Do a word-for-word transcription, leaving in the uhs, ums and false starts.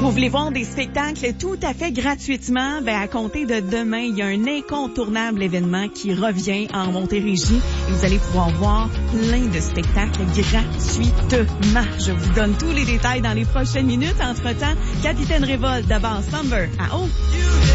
Vous voulez voir des spectacles tout à fait gratuitement? Ben, à compter de demain, il y a un incontournable événement qui revient en Montérégie et vous allez pouvoir voir plein de spectacles gratuitement. Je vous donne tous les détails dans les prochaines minutes. Entre-temps, Capitaine Révolte de Basse Lumber à haut.